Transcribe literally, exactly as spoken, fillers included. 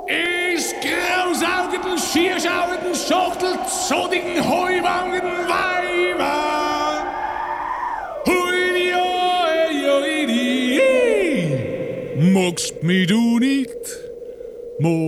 Is grausaugenden, schierschauenden, schachtelzodigen, heuwangenden Weiber. Hui, oi, oi, di, magst mi du nicht?